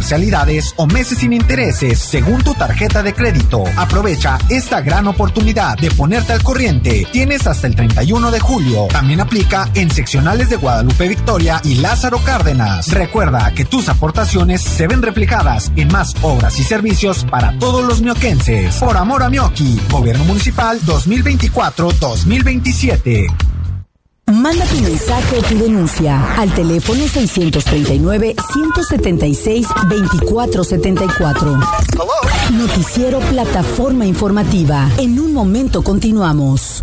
parcialidades o meses sin intereses según tu tarjeta de crédito. Aprovecha esta gran oportunidad de ponerte al corriente. Tienes hasta el 31 de julio. También aplica en seccionales de Guadalupe Victoria y Lázaro Cárdenas. Recuerda que tus aportaciones se ven reflejadas en más obras y servicios para todos los mioquenses. Por amor a Mioqui, Gobierno Municipal 2024-2027. Manda tu mensaje o tu denuncia al teléfono 639-176-2474. Noticiero Plataforma Informativa. En un momento continuamos.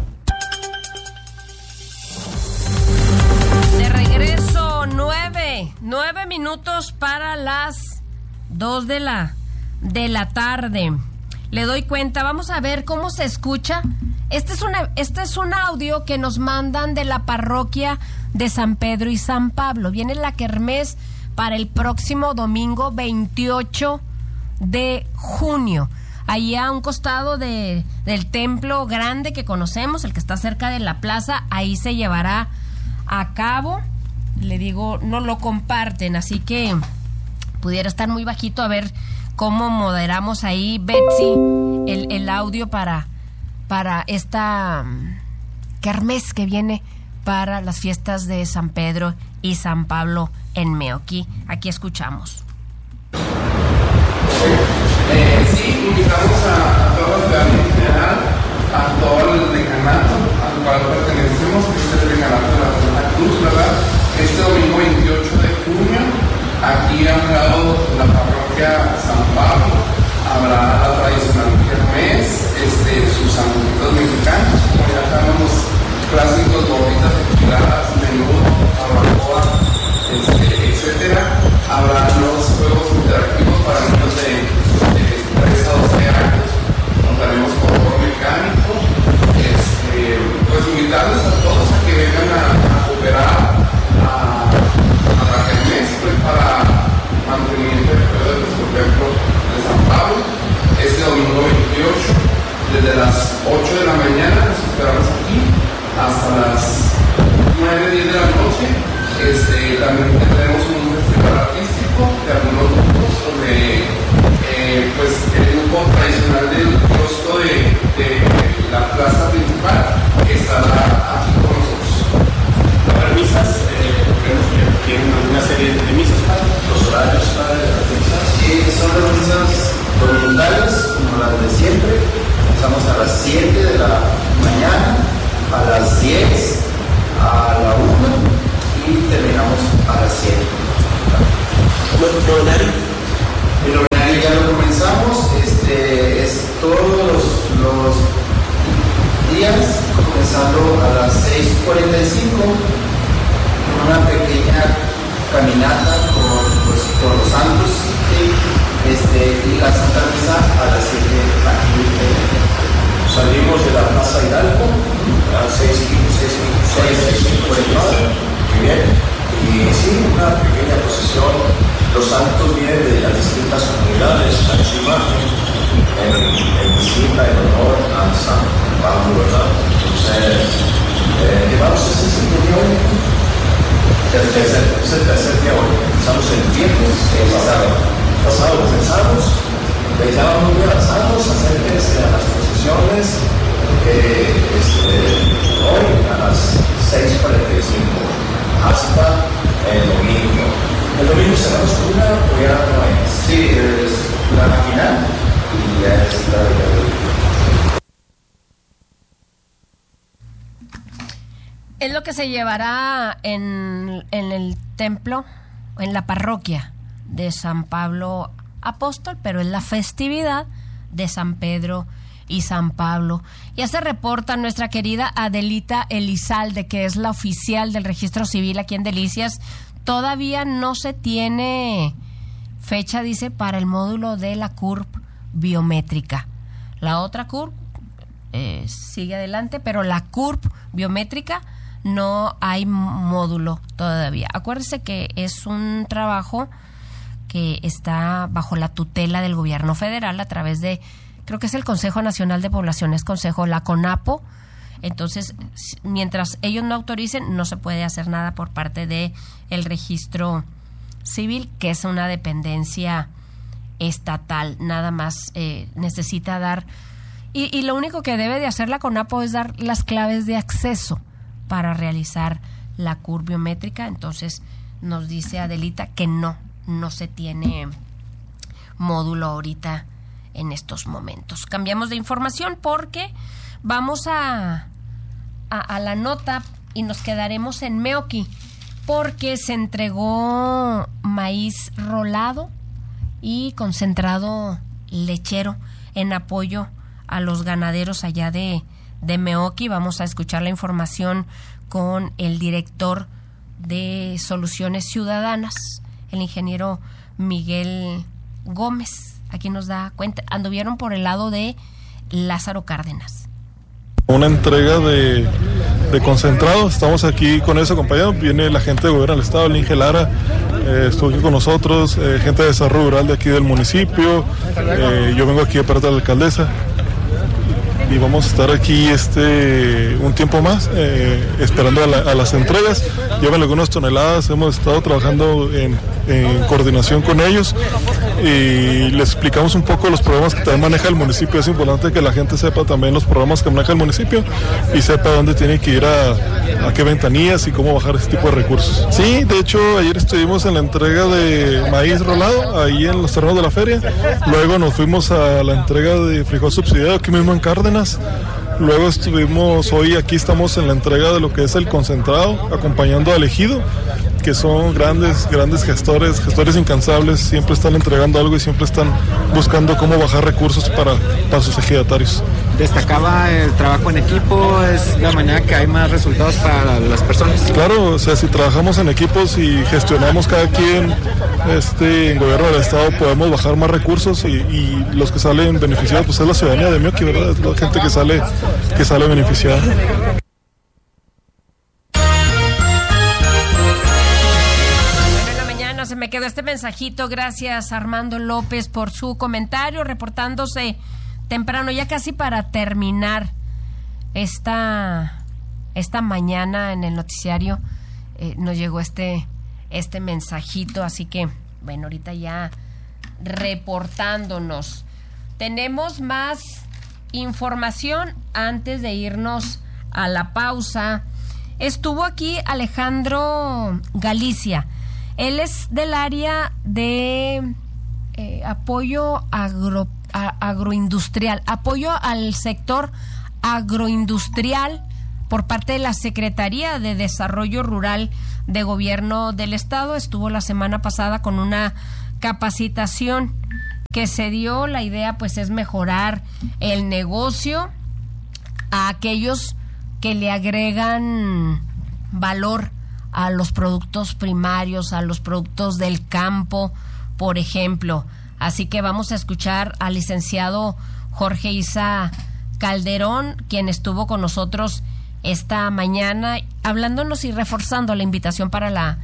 De regreso, 9 minutos para las 2 de la tarde. Le doy cuenta, vamos a ver cómo se escucha. Este es un audio que nos mandan de la parroquia de San Pedro y San Pablo. Viene la kermés para el próximo domingo 28 de junio. Ahí a un costado del templo grande que conocemos, el que está cerca de la plaza, ahí se llevará a cabo. Le digo, no lo comparten, así que pudiera estar muy bajito, a ver cómo moderamos ahí, Betsy, el audio para esta kermés que viene para las fiestas de San Pedro y San Pablo en Meoqui. Aquí escuchamos. Sí, invitamos a toda la ciudadanía en general, a todo el decanato al cual pertenecemos, que es el decanato de la Santa Cruz, ¿verdad? Este domingo 28 de junio, aquí a un lado de la parroquia San Pablo, habrá la tradicional kermés, sus sanguitos mexicanos, como ya saben, los clásicos gorditas enchiladas, menudo, barbacoa, etcétera. Habrá los juegos interactivos para niños de 3 a 12 años, contaremos con horror mecánico, pues invitarles a todos a que vengan a cooperar a la kermés, pues para mantenimiento del periodo de nuestro templo de San Pablo, este domingo 28, desde las 8 de la mañana nos esperamos aquí hasta las 9-10 de la noche. También tendremos un festival artístico de algunos grupos donde pues el grupo tradicional del kiosco de la plaza principal estará aquí con nosotros. Las misas, creemos que tienen una serie de misas para los horarios para las misas. Son las misas voluntarias, como las de siempre. Empezamos a las 7 de la mañana, a las 10, a la 1 y terminamos a las 7. El horario ya lo comenzamos, es todos los días, comenzando a las 6:45, con una pequeña caminata por los santos, y la Santa Misa a las 7 aquí. Salimos de la Plaza Hidalgo a las 6:45. Muy bien. Y sí, una pequeña procesión. Los santos vienen de las distintas comunidades a su imagen en visita, en honor a San Pablo, ¿verdad? Entonces, llevamos ese sitio de hoy. Es el tercer día hoy. Empezamos el viernes, pasado comenzamos. Ya vamos muy avanzados, acérquense a las procesiones. Hoy a las 6:45 hasta el domingo. El domingo cerramos con una, o ya no hay. Sí, es la final y ya es la de. Es lo que se llevará en el templo, en la parroquia de San Pablo Apóstol, pero es la festividad de San Pedro y San Pablo. Ya se reporta nuestra querida Adelita Elizalde, que es la oficial del registro civil aquí en Delicias. Todavía no se tiene fecha, dice, para el módulo de la CURP biométrica. La otra CURP sigue adelante, pero la CURP biométrica no hay módulo todavía. Acuérdese que es un trabajo que está bajo la tutela del gobierno federal a través de, creo que es el Consejo Nacional de Poblaciones, la CONAPO. Entonces, mientras ellos no autoricen, no se puede hacer nada por parte de el registro Civil, que es una dependencia estatal. Nada más necesita dar, y lo único que debe de hacer la CONAPO es dar las claves de acceso para realizar la curbiométrica. Entonces nos dice Adelita que no se tiene módulo ahorita en estos momentos. Cambiamos de información porque vamos a la nota y nos quedaremos en Meoqui, porque se entregó maíz rolado y concentrado lechero en apoyo a los ganaderos allá de Meoqui. Vamos a escuchar la información con el director de Soluciones Ciudadanas, el ingeniero Miguel Gómez. Aquí nos da cuenta, anduvieron por el lado de Lázaro Cárdenas. Una entrega de concentrado, estamos aquí con eso acompañado, viene la gente de gobierno del estado, el Inge Lara, estuvo aquí con nosotros, gente de desarrollo rural de aquí del municipio, yo vengo aquí de parte de la alcaldesa y vamos a estar aquí un tiempo más esperando a las entregas. Llevan algunas toneladas, hemos estado trabajando en coordinación con ellos y les explicamos un poco los programas que también maneja el municipio. Es importante que la gente sepa también los programas que maneja el municipio y sepa dónde tiene que ir a qué ventanillas y cómo bajar ese tipo de recursos. Sí, de hecho ayer estuvimos en la entrega de maíz rolado ahí en los terrenos de la feria, luego nos fuimos a la entrega de frijol subsidiado aquí mismo en Cárdenas. Luego hoy aquí estamos en la entrega de lo que es el concentrado, acompañando al ejido, que son grandes gestores incansables, siempre están entregando algo y siempre están buscando cómo bajar recursos para sus ejidatarios. Destacaba el trabajo en equipo, es la manera que hay más resultados para las personas. Claro, o sea, si trabajamos en equipos y gestionamos cada quien en gobierno del estado, podemos bajar más recursos y los que salen beneficiados pues es la ciudadanía de Meoqui, ¿verdad? Es la gente que sale beneficiada. Se me quedó este mensajito. Gracias, Armando López, por su comentario, reportándose temprano, ya casi para terminar esta mañana en el noticiario. Nos llegó este mensajito, así que bueno, ahorita ya reportándonos. Tenemos más información antes de irnos a la pausa. Estuvo aquí Alejandro Galicia. Él es del área de apoyo agroindustrial, apoyo al sector agroindustrial por parte de la Secretaría de Desarrollo Rural de Gobierno del Estado. Estuvo la semana pasada con una capacitación que se dio. La idea pues es mejorar el negocio a aquellos que le agregan valor a los productos primarios, a los productos del campo, por ejemplo. Así que vamos a escuchar al licenciado Jorge Isa Calderón, quien estuvo con nosotros esta mañana, hablándonos y reforzando la invitación para la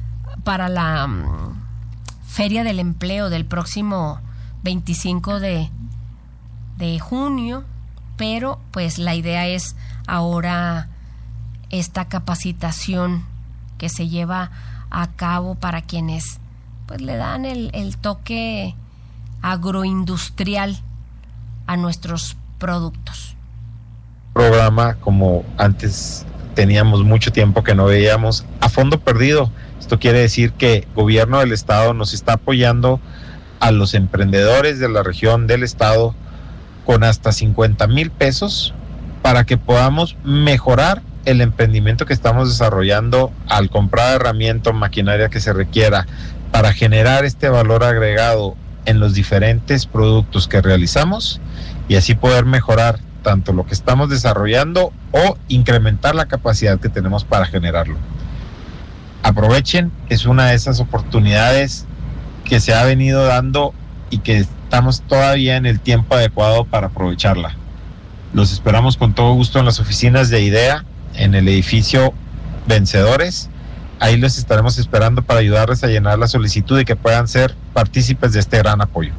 Feria del Empleo del próximo 25 de junio, pero pues la idea es ahora esta capacitación que se lleva a cabo para quienes pues le dan el toque agroindustrial a nuestros productos. Programa como antes teníamos mucho tiempo que no veíamos, a fondo perdido. Esto quiere decir que el gobierno del estado nos está apoyando a los emprendedores de la región del estado con hasta 50,000 pesos para que podamos mejorar el emprendimiento que estamos desarrollando al comprar herramienta o maquinaria que se requiera para generar este valor agregado en los diferentes productos que realizamos y así poder mejorar tanto lo que estamos desarrollando o incrementar la capacidad que tenemos para generarlo. Aprovechen, es una de esas oportunidades que se ha venido dando y que estamos todavía en el tiempo adecuado para aprovecharla. Los esperamos con todo gusto en las oficinas de IDEA, en el edificio Vencedores. Ahí los estaremos esperando para ayudarles a llenar la solicitud y que puedan ser partícipes de este gran apoyo.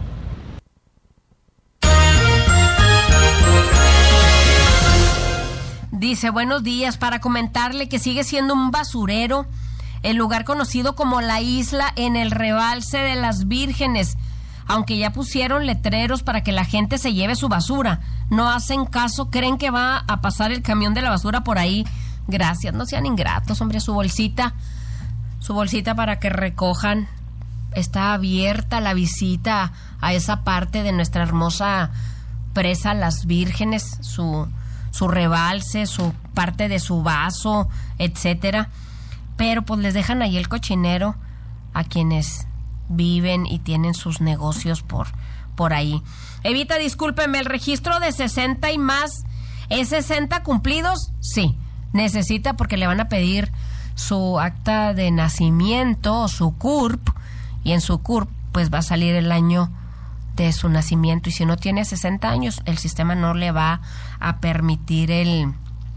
Dice, buenos días, para comentarle que sigue siendo un basurero el lugar conocido como La Isla en el Rebalse de las Vírgenes. Aunque ya pusieron letreros para que la gente se lleve su basura, no hacen caso, creen que va a pasar el camión de la basura por ahí. Gracias, no sean ingratos, hombre, su bolsita para que recojan. Está abierta la visita a esa parte de nuestra hermosa presa Las Vírgenes, su rebalse, su parte de su vaso, etcétera. Pero pues les dejan ahí el cochinero a quienes viven y tienen sus negocios por ahí. Evita, discúlpeme, el registro de 60 y más, ¿es 60 cumplidos? Sí, necesita, porque le van a pedir su acta de nacimiento o su CURP, y en su CURP pues va a salir el año de su nacimiento, y si no tiene 60 años, el sistema no le va a permitir el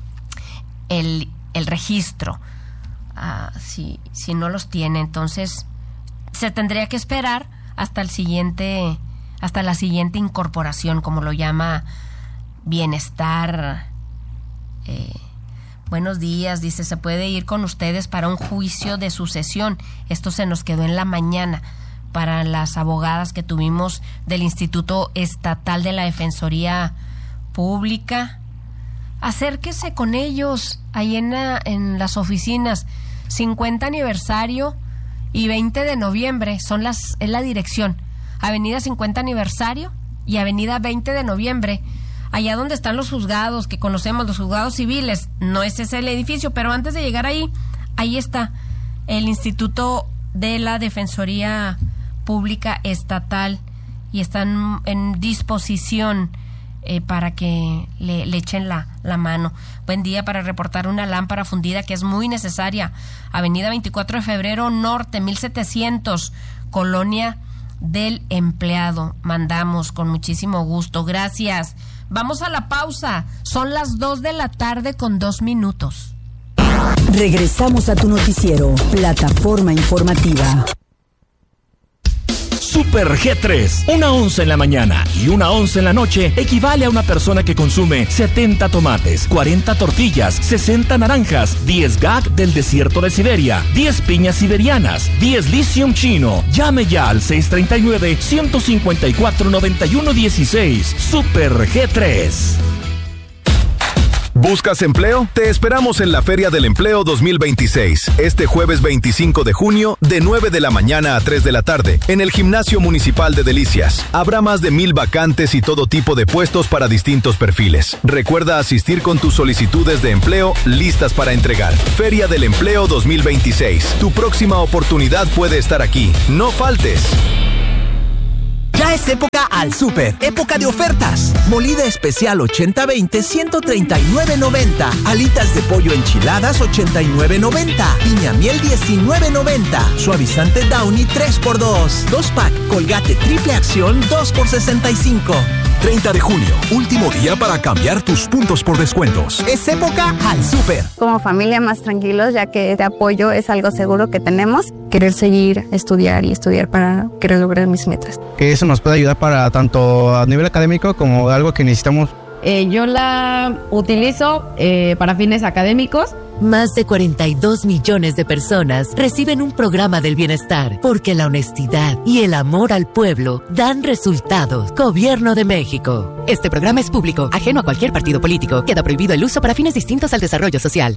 registro, si no los tiene. Entonces se tendría que esperar hasta la siguiente incorporación, como lo llama Bienestar. Buenos días, dice, se puede ir con ustedes para un juicio de sucesión. Esto se nos quedó en la mañana para las abogadas que tuvimos del Instituto Estatal de la Defensoría Pública. Acérquese con ellos ahí en las oficinas. 50 aniversario y 20 de noviembre es la dirección. Avenida 50 aniversario y Avenida 20 de noviembre. Allá donde están los juzgados, que conocemos, los juzgados civiles. No es ese el edificio, pero antes de llegar ahí está el Instituto de la Defensoría Pública Estatal, y están en disposición para que le echen la mano. Buen día, para reportar una lámpara fundida que es muy necesaria. Avenida 24 de Febrero Norte, 1700, Colonia del Empleado. Mandamos con muchísimo gusto. Gracias. Vamos a la pausa. Son las 2:02 p.m. Regresamos a tu noticiero, Plataforma Informativa. Super G3. Una onza en la mañana y una onza en la noche equivale a una persona que consume 70 tomates, 40 tortillas, 60 naranjas, 10 gag del desierto de Siberia, 10 piñas siberianas, 10 lithium chino. Llame ya al 639-154-9116. Super G3. ¿Buscas empleo? Te esperamos en la Feria del Empleo 2026, este jueves 25 de junio, de 9 de la mañana a 3 de la tarde, en el Gimnasio Municipal de Delicias. Habrá más de 1000 vacantes y todo tipo de puestos para distintos perfiles. Recuerda asistir con tus solicitudes de empleo listas para entregar. Feria del Empleo 2026. Tu próxima oportunidad puede estar aquí. No faltes. Ya es época al súper, época de ofertas. Molida especial 80-20, 139.90. Alitas de pollo enchiladas 89.90. Piña miel 19.90. Suavizante Downy 3x2. 2-pack Colgate triple acción 2x65. 30 de junio, último día para cambiar tus puntos por descuentos. Es época al súper. Como familia más tranquilos, ya que este apoyo es algo seguro que tenemos. Querer seguir, estudiar para querer lograr mis metas. Que eso nos puede ayudar para tanto a nivel académico como algo que necesitamos. Yo la utilizo para fines académicos. Más de 42 millones de personas reciben un programa del bienestar porque la honestidad y el amor al pueblo dan resultados. Gobierno de México. Este programa es público, ajeno a cualquier partido político. Queda prohibido el uso para fines distintos al desarrollo social.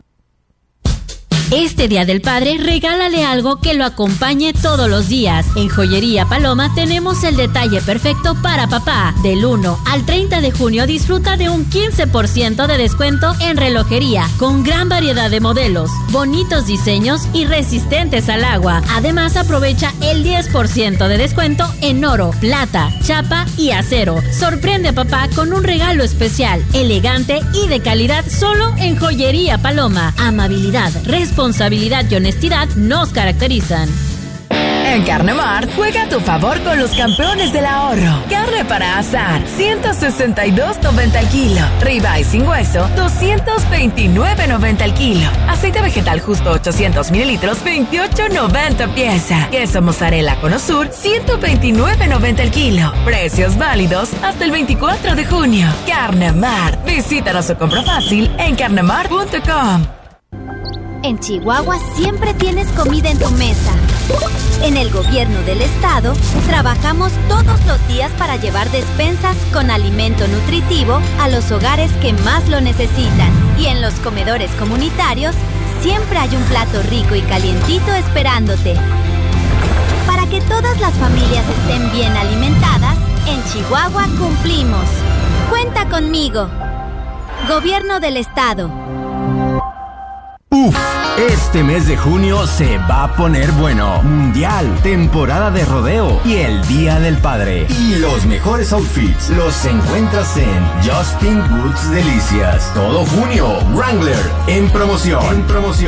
Este Día del Padre, regálale algo que lo acompañe todos los días. En Joyería Paloma tenemos el detalle perfecto para papá. Del 1 al 30 de junio disfruta de un 15% de descuento en relojería, con gran variedad de modelos, bonitos diseños y resistentes al agua. Además, aprovecha el 10% de descuento en oro, plata, chapa y acero. Sorprende a papá con un regalo especial, elegante y de calidad solo en Joyería Paloma. Amabilidad, responsabilidad y honestidad nos caracterizan. En Carnemart, juega a tu favor con los campeones del ahorro. Carne para asar, 162.90 al kilo. Ribeye sin hueso, 229.90 al kilo. Aceite vegetal justo 800 mililitros, 28.90 pieza. Queso mozzarella Cono Sur, 129.90 al kilo. Precios válidos hasta el 24 de junio. Carnemart. Visítanos o compra fácil en carnemart.com. En Chihuahua siempre tienes comida en tu mesa. En el gobierno del estado, trabajamos todos los días para llevar despensas con alimento nutritivo a los hogares que más lo necesitan. Y en los comedores comunitarios, siempre hay un plato rico y calientito esperándote. Para que todas las familias estén bien alimentadas, en Chihuahua cumplimos. Cuenta conmigo. Gobierno del estado. Uf, este mes de junio se va a poner bueno. Mundial, temporada de rodeo y el Día del Padre. Y los mejores outfits los encuentras en Justin Boots Delicias. Todo junio, Wrangler en promoción.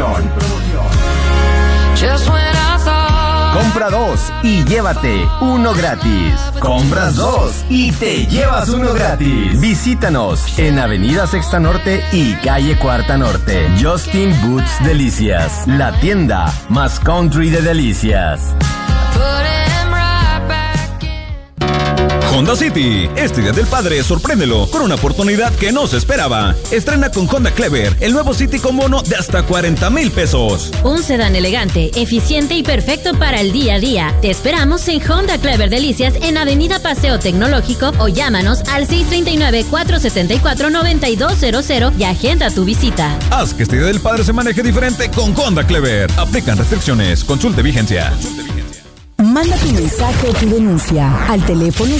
Compra 2 y llévate uno gratis. Compras 2 y te llevas uno gratis. Visítanos en Avenida Sexta Norte y Calle Cuarta Norte. Justin Boots Delicias, la tienda más country de delicias. Honda City, este Día del Padre sorpréndelo con una oportunidad que no se esperaba. Estrena con Honda Clever el nuevo City con bono de hasta 40,000 pesos. Un sedán elegante, eficiente y perfecto para el día a día. Te esperamos en Honda Clever Delicias en Avenida Paseo Tecnológico o llámanos al 639-474-9200 y agenda tu visita. Haz que este Día del Padre se maneje diferente con Honda Clever. Aplican restricciones. Consulte vigencia. Manda tu mensaje o tu denuncia al teléfono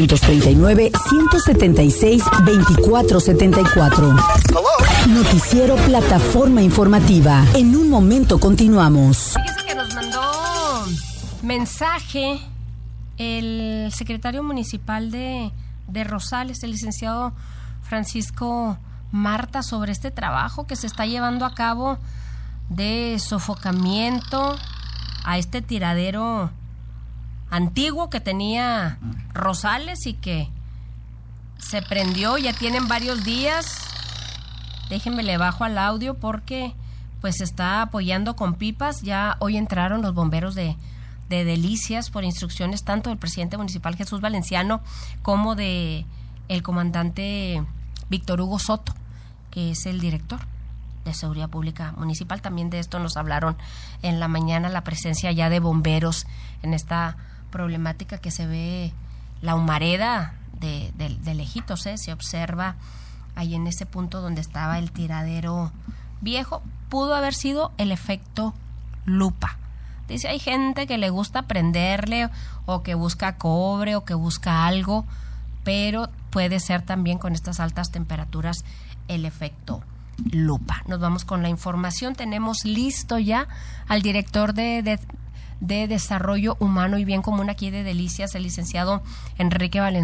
639-176-2474. Noticiero Plataforma Informativa. En un momento continuamos. Fíjese que nos mandó mensaje el secretario municipal de Rosales, el licenciado Francisco Marta, sobre este trabajo que se está llevando a cabo de sofocamiento a este tiradero antiguo que tenía Rosales y que se prendió. Ya tienen varios días. Déjenme le bajo al audio porque pues se está apoyando con pipas. Ya hoy entraron los bomberos de Delicias por instrucciones tanto del presidente municipal Jesús Valenciano como de el comandante Víctor Hugo Soto, que es el director de Seguridad Pública Municipal. También de esto nos hablaron en la mañana, la presencia ya de bomberos en esta problemática que se ve la humareda de lejitos, se observa ahí en ese punto donde estaba el tiradero viejo. Pudo haber sido el efecto lupa. Dice, hay gente que le gusta prenderle o que busca cobre o que busca algo, pero puede ser también con estas altas temperaturas el efecto lupa. Nos vamos con la información. Tenemos listo ya al director de Desarrollo Humano y Bien Común aquí de Delicias, el licenciado Enrique Valenzuela.